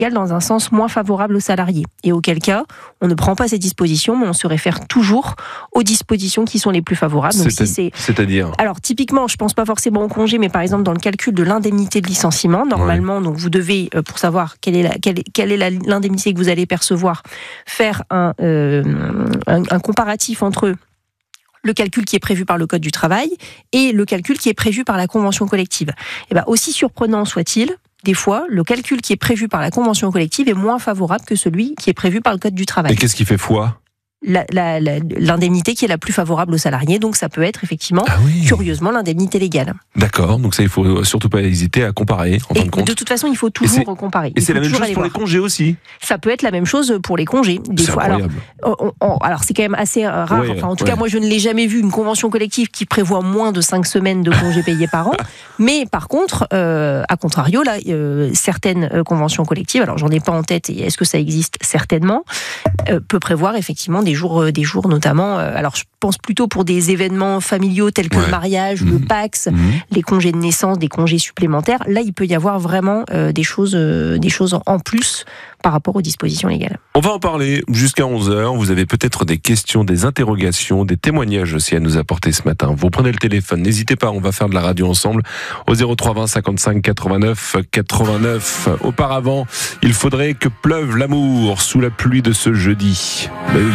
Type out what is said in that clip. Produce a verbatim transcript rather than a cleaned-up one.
dans un sens moins favorable aux salariés. Et auquel cas, on ne prend pas ces dispositions, mais on se réfère toujours aux dispositions qui sont les plus favorables. Donc, C'est- si c'est... C'est-à-dire Alors typiquement, je pense pas forcément au congé, mais par exemple dans le calcul de l'indemnité de licenciement, normalement, donc vous devez, euh, pour savoir quelle est, la, quelle est, quelle est la, l'indemnité que vous allez percevoir, faire un, euh, un, un comparatif entre le calcul qui est prévu par le Code du travail et le calcul qui est prévu par la convention collective. Et ben, aussi surprenant soit-il, des fois, le calcul qui est prévu par la convention collective est moins favorable que celui qui est prévu par le Code du travail. Et qu'est-ce qui fait foi ? La, la, la, l'indemnité qui est la plus favorable aux salariés, donc ça peut être effectivement, Ah oui. curieusement, l'indemnité légale. D'accord, donc ça, il faut surtout pas hésiter à comparer, en fin Et de compte. de toute façon, il faut Et toujours c'est- comparer. Et Il c'est faut la même toujours chose aller pour les voir. congés aussi. Ça peut être la même chose pour les congés. Des C'est fois, alors, incroyable. on- on- alors c'est quand même assez euh, rare. Ouais, enfin, en tout ouais. cas, moi, je ne l'ai jamais vu une convention collective qui prévoit moins de cinq semaines de congés payés par an. Mais par contre, euh, à contrario, là, euh, certaines euh, conventions collectives, alors j'en ai pas en tête. Et est-ce que ça existe ? Certainement. Euh, peut prévoir effectivement des jours, euh, des jours notamment. Euh, alors, je pense plutôt pour des événements familiaux tels que Ouais. le mariage, Mmh. le Pacs, Mmh. les congés de naissance, des congés supplémentaires. Là, il peut y avoir vraiment euh, des choses, euh, des choses en plus par rapport aux dispositions légales. On va en parler jusqu'à onze heures. Vous avez peut-être des questions, des interrogations, des témoignages aussi à nous apporter ce matin. Vous prenez le téléphone, n'hésitez pas, on va faire de la radio ensemble au zéro trois vingt cinquante-cinq quatre-vingt-neuf quatre-vingt-neuf. Auparavant, il faudrait que pleuve l'amour sous la pluie de ce jeudi. Mais